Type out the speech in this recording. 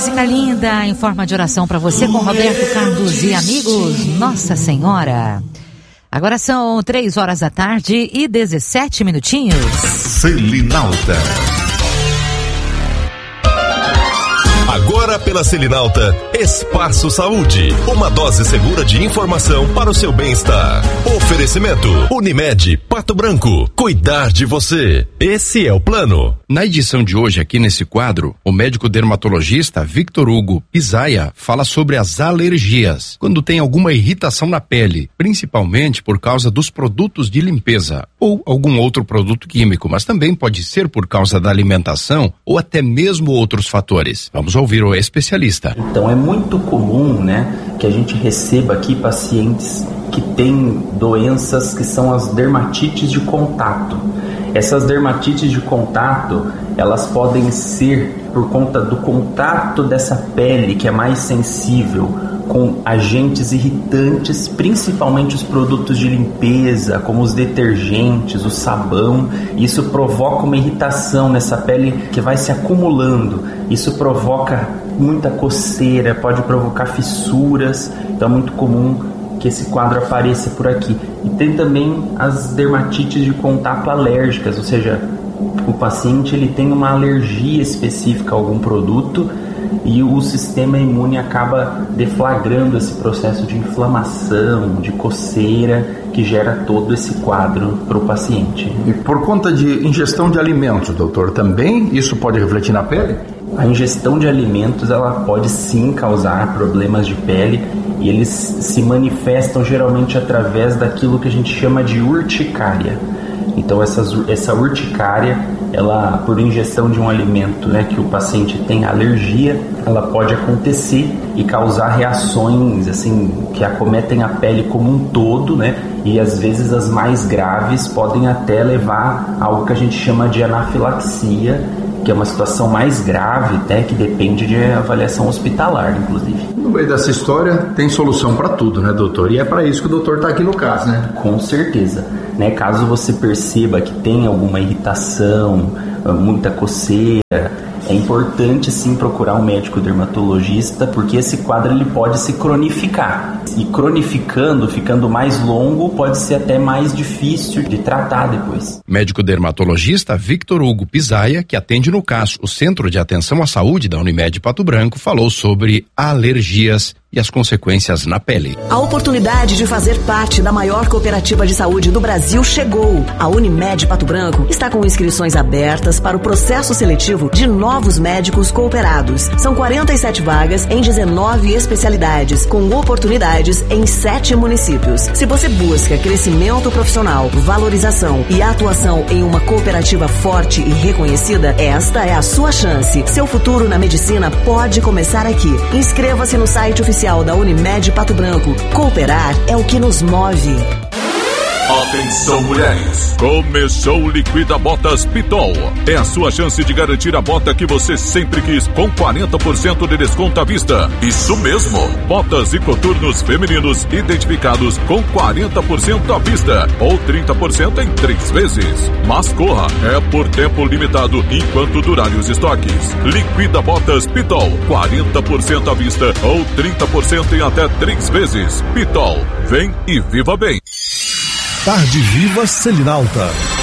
música linda em forma de oração para você com Roberto Carlos e amigos, Nossa Senhora. Agora são 3h17 Selinalta. Agora pela Selinalta, Espaço Saúde. Uma dose segura de informação para o seu bem-estar. Oferecimento Unimed Pato Branco. Cuidar de você. Esse é o plano. Na edição de hoje, aqui nesse quadro, o médico dermatologista Victor Hugo Pisaia fala sobre as alergias. Quando tem alguma irritação na pele, principalmente por causa dos produtos de limpeza ou algum outro produto químico, mas também pode ser por causa da alimentação ou até mesmo outros fatores. Vamos ouvir o especialista. Então é muito comum, que a gente receba aqui pacientes que têm doenças que são as dermatites de contato. Essas dermatites de contato, elas podem ser por conta do contato dessa pele que é mais sensível com agentes irritantes, principalmente os produtos de limpeza, como os detergentes, o sabão. Isso provoca uma irritação nessa pele que vai se acumulando. Isso provoca muita coceira, pode provocar fissuras. Então é muito comum que esse quadro apareça por aqui. E tem também as dermatites de contato alérgicas, ou seja, o paciente ele tem uma alergia específica a algum produto e o sistema imune acaba deflagrando esse processo de inflamação, de coceira, que gera todo esse quadro para o paciente. E por conta de ingestão de alimentos, doutor, também isso pode refletir na pele? A ingestão de alimentos, ela pode sim causar problemas de pele e eles se manifestam geralmente através daquilo que a gente chama de urticária. Então essa urticária, ela, por ingestão de um alimento que o paciente tem alergia, ela pode acontecer e causar reações assim que acometem a pele como um todo, e às vezes as mais graves podem até levar a algo que a gente chama de anafilaxia, que é uma situação mais grave, que depende de avaliação hospitalar, inclusive. No meio dessa história tem solução para tudo, doutor? E é para isso que o doutor está aqui no caso, Com certeza. Caso você perceba que tem alguma irritação, muita coceira, é importante sim procurar um médico dermatologista, porque esse quadro ele pode se cronificar. E cronificando, ficando mais longo, pode ser até mais difícil de tratar depois. Médico dermatologista Victor Hugo Pisaia, que atende no CAS, o Centro de Atenção à Saúde da Unimed Pato Branco, falou sobre alergias e as consequências na pele. A oportunidade de fazer parte da maior cooperativa de saúde do Brasil chegou. A Unimed Pato Branco está com inscrições abertas para o processo seletivo de novos médicos cooperados. São 47 vagas em 19 especialidades, com oportunidades em 7 municípios. Se você busca crescimento profissional, valorização e atuação em uma cooperativa forte e reconhecida, esta é a sua chance. Seu futuro na medicina pode começar aqui. Inscreva-se no site oficial da Unimed Pato Branco. Cooperar é o que nos move. Atenção, mulheres! Começou o Liquida Botas Pitol. É a sua chance de garantir a bota que você sempre quis, com 40% de desconto à vista. Isso mesmo! Botas e coturnos femininos identificados com 40% à vista ou 30% em 3 vezes. Mas corra, é por tempo limitado enquanto durarem os estoques. Liquida Botas Pitol, 40% à vista ou 30% em até 3 vezes. Pitol, vem e viva bem! Tarde Viva Selinalta.